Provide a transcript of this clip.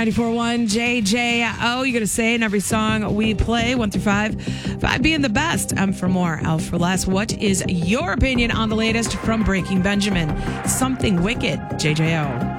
94.1 JJO. You got to say in every song we play, 1 through 5. 5 being the best. M for more, L for less. What is your opinion on the latest from Breaking Benjamin? Something Wicked, JJO.